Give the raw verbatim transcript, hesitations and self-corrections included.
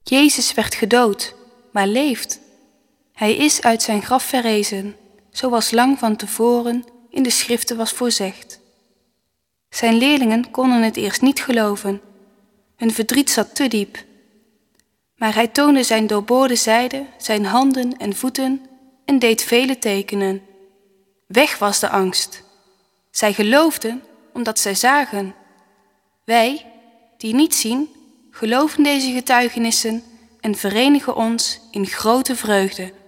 Jezus werd gedood, maar leeft. Hij is uit zijn graf verrezen, zoals lang van tevoren in de schriften was voorzegd. Zijn leerlingen konden het eerst niet geloven. Hun verdriet zat te diep. Maar hij toonde zijn doorboorde zijde, zijn handen en voeten en deed vele tekenen. Weg was de angst. Zij geloofden omdat zij zagen. Wij, die niet zien, geloven deze getuigenissen en verenigen ons in grote vreugde.